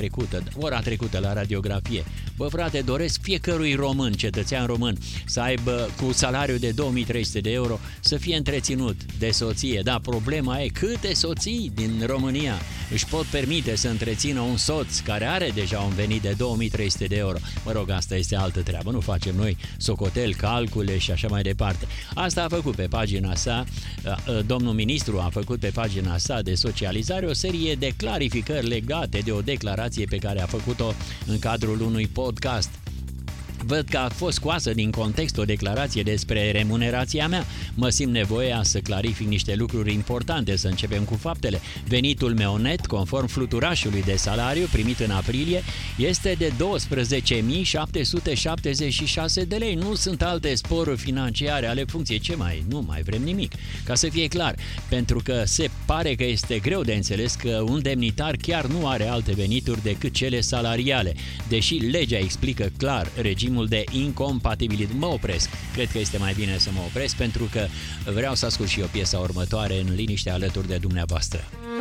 ora trecută la radiografie. Bă, frate, doresc fiecărui român, cetățean român, să aibă cu salariu de 2300 de euro să fie întreținut de soție. Da, problema e câte soții din România își pot permite să întrețină un soț care are deja un venit de 2300 de euro. Mă rog, asta este altă treabă, nu facem noi socotel, calcule și așa mai departe. Asta a făcut pe pagina sa, domnul ministru a făcut pe pagina sa de socializare o serie de clarificări legate de o declarație pe care a făcut-o în cadrul unui podcast. Văd că a fost scoasă din context o declarație despre remunerația mea. Mă simt nevoia să clarific niște lucruri importante, să începem cu faptele. Venitul meu net, conform fluturașului de salariu primit în aprilie, este de 12.776 de lei. Nu sunt alte sporuri financiare ale funcției. Nu mai vrem nimic. Ca să fie clar, pentru că se pare că este greu de înțeles că un demnitar chiar nu are alte venituri decât cele salariale, deși legea explică clar regimul de incompatibilitate. Mă opresc. Cred că este mai bine să mă opresc pentru că vreau să ascult și eu piesa următoare în liniște alături de dumneavoastră.